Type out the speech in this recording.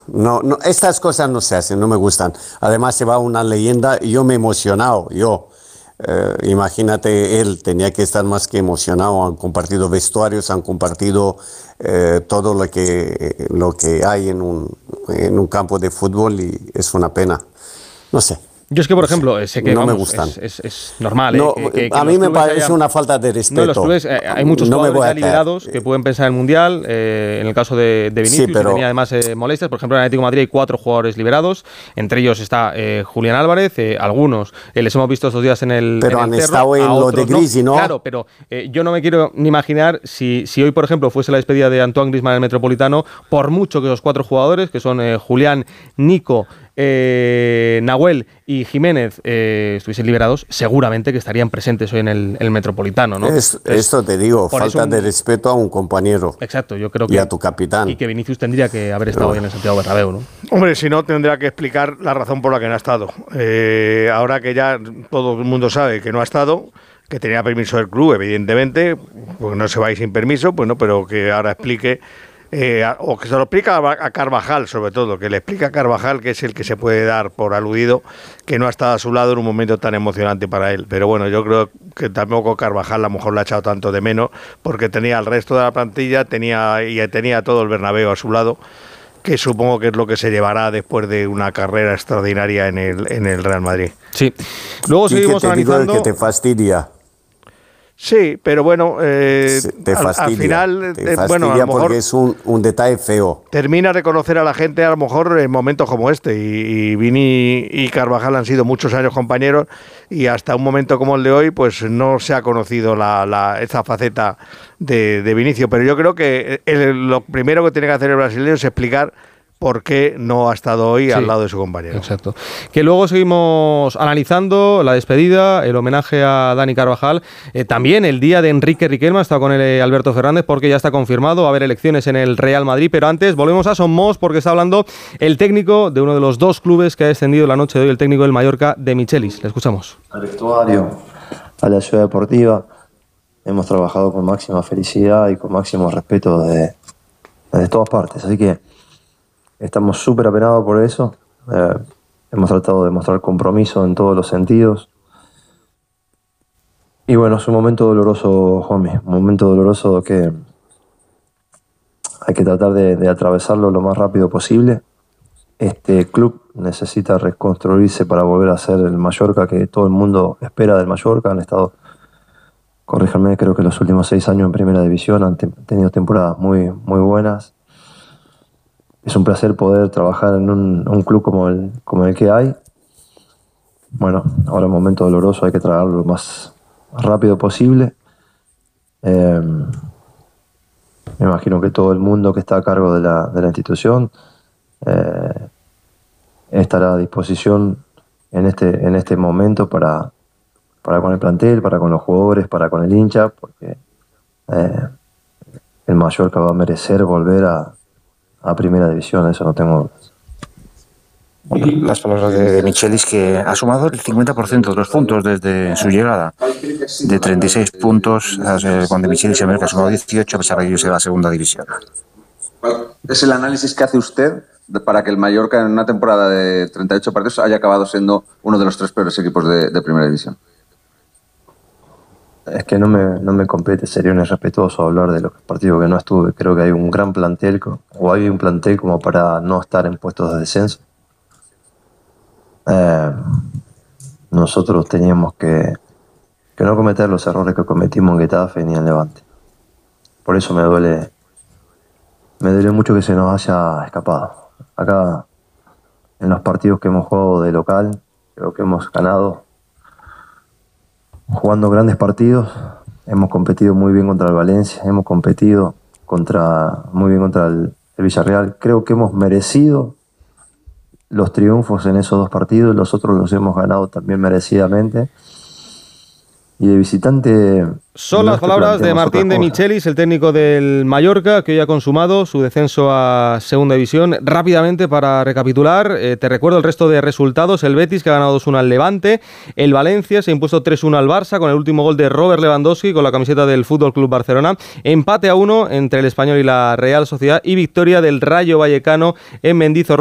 No, no, estas cosas no se hacen, no me gustan. Además se va una leyenda y yo me he emocionado, imagínate, él tenía que estar más que emocionado. Han compartido vestuarios, han compartido todo lo que hay en un campo de fútbol y es una pena. No sé. Yo es que, por ejemplo, sé que no me vamos, gustan. es normal. No, que a mí me parece haya... una falta de respeto. No, en los clubes hay muchos no jugadores ya liberados que pueden pensar en el Mundial. En el caso de Vinicius, sí, pero... que tenía además molestias. Por ejemplo, en el Atlético de Madrid hay 4 jugadores liberados. Entre ellos está Julián Álvarez. Algunos les hemos visto estos días en el Pero en han el estado en lo de Grisi, ¿no? Claro, pero yo no me quiero ni imaginar si hoy, por ejemplo, fuese la despedida de Antoine Griezmann en el Metropolitano, por mucho que los 4 jugadores, que son Julián, Nico, Nahuel y Jiménez estuviesen liberados, seguramente que estarían presentes hoy en el Metropolitano, ¿no? Esto te digo, falta de respeto a un compañero. Exacto, yo creo que... Y a tu capitán. Y que Vinicius tendría que haber estado hoy en el Santiago Bernabéu, ¿no? Hombre, si no, tendrá que explicar la razón por la que no ha estado. Ahora que ya todo el mundo sabe que no ha estado, que tenía permiso del club, evidentemente, pues no se va a ir sin permiso, pues no, pero que ahora explique... o que se lo explica a Carvajal, sobre todo, que le explica a Carvajal, que es el que se puede dar por aludido, que no ha estado a su lado en un momento tan emocionante para él. Pero bueno, yo creo que tampoco Carvajal a lo mejor le ha echado tanto de menos, porque tenía el resto de la plantilla, tenía todo el Bernabéu a su lado, que supongo que es lo que se llevará después de una carrera extraordinaria en el Real Madrid. Sí. Luego seguimos analizando... que te fastidia. Sí, pero bueno, te fastidia, al final, te fastidia, bueno, a lo mejor porque es un detalle feo. Termina de conocer a la gente a lo mejor en momentos como este, y Vini y Carvajal han sido muchos años compañeros, y hasta un momento como el de hoy pues no se ha conocido esa faceta de Vinicius, pero yo creo que lo primero que tiene que hacer el brasileño es explicar por qué no ha estado hoy al lado de su compañero. Exacto. Que luego seguimos analizando la despedida, el homenaje a Dani Carvajal, también el día de Enrique Riquelme, está con el Alberto Fernández, porque ya está confirmado, va a haber elecciones en el Real Madrid, pero antes volvemos a Somos, porque está hablando el técnico de uno de los 2 clubes que ha descendido la noche de hoy, el técnico del Mallorca, de Michelis. Le escuchamos. Al vestuario, a la ciudad deportiva, hemos trabajado con máxima felicidad y con máximo respeto de todas partes, así que estamos súper apenados por eso. Hemos tratado de mostrar compromiso en todos los sentidos. Y bueno, es un momento doloroso, Juanmi. Un momento doloroso que hay que tratar de atravesarlo lo más rápido posible. Este club necesita reconstruirse para volver a ser el Mallorca que todo el mundo espera del Mallorca. Han estado, corríjanme, creo que los últimos 6 años en Primera División han tenido temporadas muy, muy buenas. Es un placer poder trabajar en un club como el que hay. Bueno, ahora es un momento doloroso, hay que trabajarlo lo más rápido posible. Me imagino que todo el mundo que está a cargo de la institución estará a disposición en este momento para con el plantel, para con los jugadores, para con el hincha, porque el Mallorca va a merecer volver a Primera División, eso no tengo dudas. Las palabras de Michelis, que ha sumado el 50% de los puntos desde su llegada, de 36 puntos, cuando Michelis se ha sumado 18 a pesar de que irse a la Segunda División. ¿Es el análisis que hace usted para que el Mallorca en una temporada de 38 partidos haya acabado siendo uno de los 3 peores equipos de Primera División? Es que no me compete, sería un irrespetuoso hablar de los partidos que no estuve. Creo que hay un gran plantel, o hay un plantel como para no estar en puestos de descenso. Nosotros teníamos que no cometer los errores que cometimos en Getafe ni en Levante. Por eso me duele mucho que se nos haya escapado. Acá, en los partidos que hemos jugado de local, creo que hemos ganado jugando grandes partidos. Hemos competido muy bien contra el Valencia, hemos competido muy bien contra el Villarreal. Creo que hemos merecido los triunfos en esos 2 partidos, los otros los hemos ganado también merecidamente. Y de visitante... Son las palabras de Martín de Michelis, el técnico del Mallorca, que hoy ha consumado su descenso a Segunda División. Rápidamente, para recapitular, te recuerdo el resto de resultados. El Betis, que ha ganado 2-1 al Levante. El Valencia se ha impuesto 3-1 al Barça, con el último gol de Robert Lewandowski, con la camiseta del Fútbol Club Barcelona. Empate a 1 entre el Español y la Real Sociedad. Y victoria del Rayo Vallecano en Mendizorroza